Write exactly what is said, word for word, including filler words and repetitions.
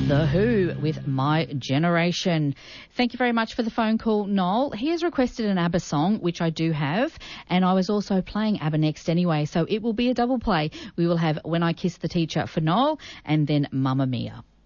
The Who with My Generation. Thank you very much for the phone call, Noel. He has requested an ABBA song, which I do have, and I was also playing ABBA next anyway, so it will be a double play. We will have When I Kissed the Teacher for Noel and then Mamma Mia.